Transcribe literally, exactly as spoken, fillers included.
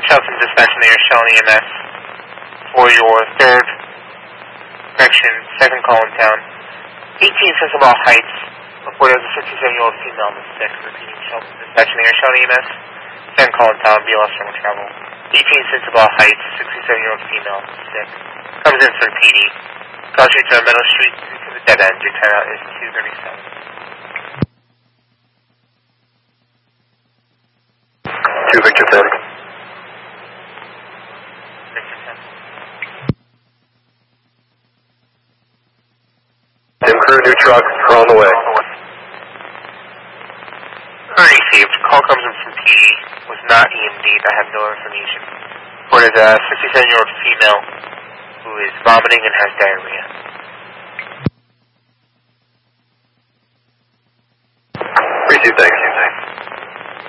Southern Dispatch in the air, Shell E M S for your third correction, second call in town. eighteen Sensible Heights, reported as a sixty-seven-year-old female on the sixth, repeating Shelton Dispatch in the air, Shell E M S, second call in town, B L S from travel. eighteen Sensible Heights, sixty-seven-year-old female, sick, comes in for P D. Cross street to Meadow Street to the dead end, your timeout is two thirty-seven. two Victor ten. Victor ten. Dim crew, new truck, we're on the way. Alright, see, if the call comes in from P D, was not E M D, I have no information. Reported a sixty-seven-year-old female who is vomiting and has diarrhea. Received, thanks.